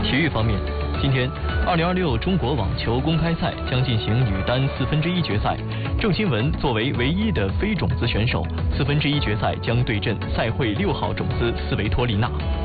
体育方面，今天2026中国网球公开赛将进行女单1/4决赛，郑钦文作为唯一的非种子选手，1/4决赛将对阵赛会6号种子斯维托利娜。